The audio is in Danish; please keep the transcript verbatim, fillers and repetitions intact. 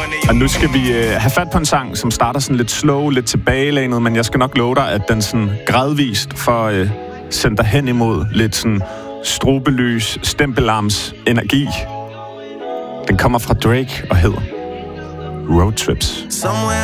Og nu skal vi øh, have fat på en sang, som starter sådan lidt slow, lidt tilbagelænet, men jeg skal nok love dig, at den sådan gradvist får øh, sendt dig hen imod lidt sådan strobelys, stempelarms energi. Den kommer fra Drake og hedder Road Trips.